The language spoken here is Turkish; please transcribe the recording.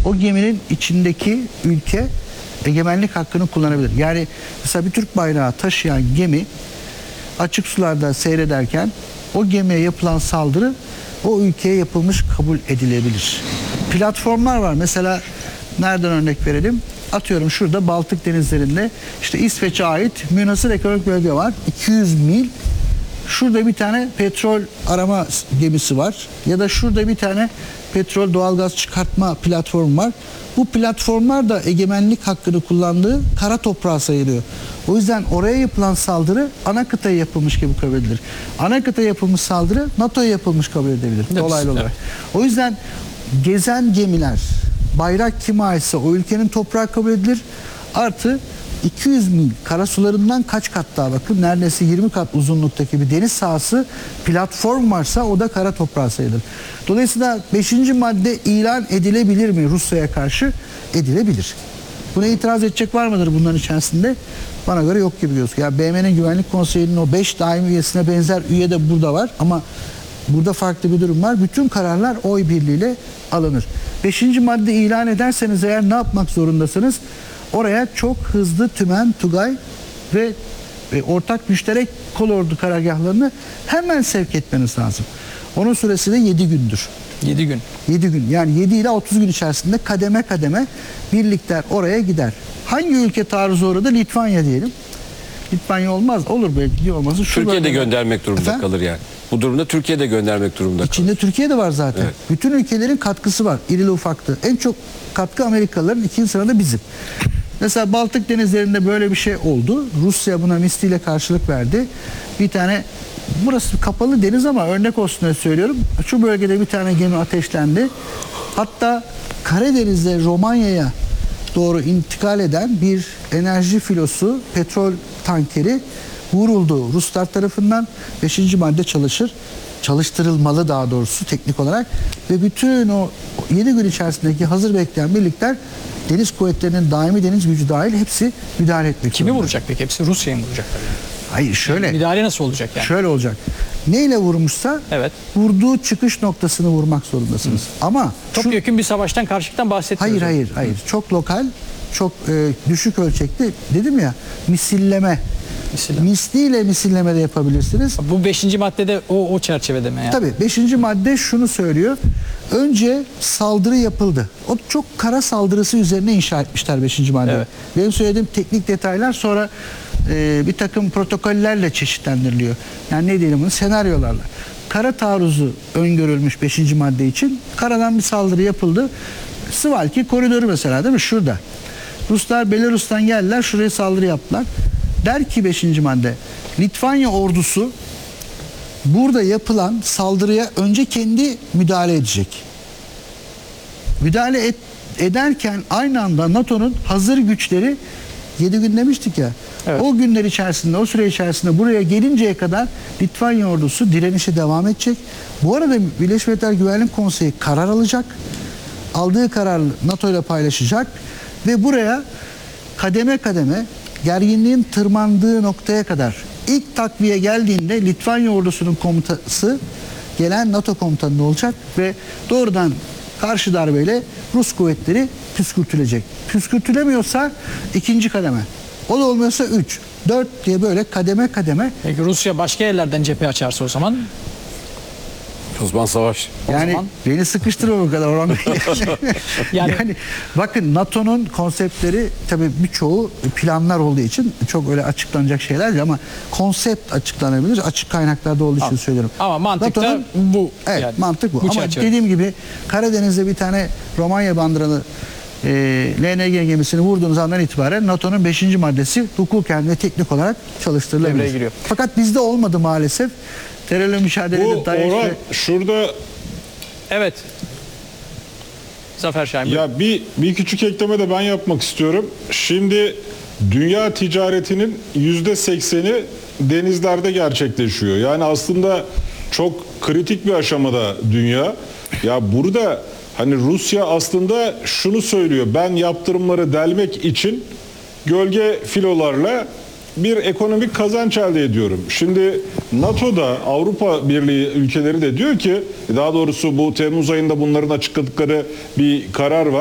o geminin içindeki ülke egemenlik hakkını kullanabilir. Yani mesela bir Türk bayrağı taşıyan gemi açık sularda seyrederken o gemiye yapılan saldırı o ülkeye yapılmış kabul edilebilir. Platformlar var. Mesela nereden örnek verelim? Atıyorum şurada Baltık denizlerinde işte İsveç'e ait münhasır ekonomik bölge var. 200 mil. Şurada bir tane petrol arama gemisi var. Ya da şurada bir tane petrol doğalgaz çıkartma platformu var. Bu platformlar da egemenlik hakkını kullandığı kara toprağa sayılıyor. O yüzden oraya yapılan saldırı ana kıtaya yapılmış gibi kabul edilir. Ana kıtaya yapılmış saldırı NATO'ya yapılmış kabul edilebilir. Dolaylı olarak. O yüzden gezen gemiler, bayrak kime aitse o ülkenin toprağı kabul edilir. Artı 200 mil karasularından kaç kat daha, bakın neredeyse 20 kat uzunluktaki bir deniz sahası platform varsa o da kara toprağı sayılır. Dolayısıyla 5. madde ilan edilebilir mi Rusya'ya karşı? Edilebilir. Buna itiraz edecek var mıdır bunların içerisinde? Bana göre yok gibi gözüküyor. Yani BM'nin Güvenlik Konseyi'nin o 5 daimi üyesine benzer üye de burada var ama burada farklı bir durum var. Bütün kararlar oy birliğiyle alınır. 5. madde ilan ederseniz eğer ne yapmak zorundasınız? Oraya çok hızlı tümen, Tugay ve ortak müşterek kolordu karargahlarını hemen sevk etmeniz lazım. Onun süresi de 7 gündür. 7 gün. 7 gün. Yani 7 ile 30 gün içerisinde kademe kademe birlikler oraya gider. Hangi ülke taarruza uğradı? Litvanya diyelim. Litvanya olmaz. Olur belki olmazı. Türkiye'de göndermek durumunda kalır yani. Bu durumda Türkiye'de göndermek durumunda kalır. İçinde Türkiye de var zaten. Evet. Bütün ülkelerin katkısı var. İrili ufaklı. En çok katkı Amerikalıların, ikinci sırada bizim. Mesela Baltık denizlerinde böyle bir şey oldu. Rusya buna misliyle karşılık verdi. Bir tane, burası kapalı deniz ama örnek olsun diye söylüyorum. Şu bölgede bir tane gemi ateşlendi. Hatta Karadeniz'de Romanya'ya doğru intikal eden bir enerji filosu, petrol tankeri vuruldu Ruslar tarafından. 5. madde çalışır. Çalıştırılmalı daha doğrusu teknik olarak. Ve bütün o 7 gün içerisindeki hazır bekleyen birlikler, deniz kuvvetlerinin daimi deniz gücü dahil hepsi müdahale etmek Kimi zorunda. vuracak peki? Hepsi Rusya'yı mı vuracaklar? Yani? Hayır şöyle. Müdahale nasıl olacak yani? Şöyle olacak. Neyle vurmuşsa Evet. vurduğu çıkış noktasını vurmak zorundasınız. Ama Çok yakın bir savaştan karşılıktan bahsetmiyoruz. hayır. Çok lokal, çok düşük ölçekli. Dedim ya, misilleme. Misliyle misilleme de yapabilirsiniz. Bu 5. maddede o çerçevede mi? Yani? Tabii 5. madde şunu söylüyor. Önce saldırı yapıldı. O çok kara saldırısı üzerine inşa etmişler 5. madde. Evet. Benim söylediğim teknik detaylar sonra bir takım protokollerle çeşitlendiriliyor. Yani ne diyelim bunu? Senaryolarla. Kara taarruzu öngörülmüş 5. madde için. Karadan bir saldırı yapıldı. Suwalki koridoru mesela, değil mi? Şurada. Ruslar Belarus'tan geldiler, şuraya saldırı yaptılar. Der ki 5. madde, Litvanya ordusu burada yapılan saldırıya önce kendi müdahale edecek. Müdahale ederken aynı anda NATO'nun hazır güçleri 7 gün demiştik ya. Evet. O günler içerisinde, o süre içerisinde buraya gelinceye kadar Litvanya ordusu direnişe devam edecek. Bu arada Birleşmiş Milletler Güvenlik Konseyi karar alacak. Aldığı kararı NATO ile paylaşacak ve buraya kademe kademe gerginliğin tırmandığı noktaya kadar ilk takviye geldiğinde Litvanya ordusunun komutası gelen NATO komutanı olacak ve doğrudan karşı darbeyle Rus kuvvetleri püskürtülecek. Püskürtülemiyorsa ikinci kademe. O da olmuyorsa 3, 4 diye böyle kademe kademe. Peki Rusya başka yerlerden cephe açarsa o zaman? Osman Savaş. Yani zaman... beni sıkıştırma bu kadar Orhan Bey. yani bakın NATO'nun konseptleri tabii birçoğu planlar olduğu için çok öyle açıklanacak şeyler değil ama konsept açıklanabilir. Açık kaynaklarda olduğu için söylüyorum. Ama mantık da NATO'nun, bu. Evet yani. mantık bu. Bu Ama çerçeve. dediğim gibi Karadeniz'de bir tane Romanya bandıralı LNG gemisini vurduğunuz andan itibaren NATO'nun 5. maddesi hukuken ve teknik olarak çalıştırılabilir. Devreye giriyor. Fakat bizde olmadı maalesef. Terörle mücadeleyle Bu Orhan şurada Evet. Zafer Şahin. ya bir küçük ekleme de ben yapmak istiyorum. Şimdi dünya ticaretinin %80'i denizlerde gerçekleşiyor. Yani aslında çok kritik bir aşamada dünya. Ya burada hani Rusya aslında şunu söylüyor. Ben yaptırımları delmek için gölge filolarla bir ekonomik kazanç elde ediyorum. Şimdi NATO'da Avrupa Birliği ülkeleri de diyor ki, daha doğrusu bu Temmuz ayında bunların açıkladıkları bir karar var.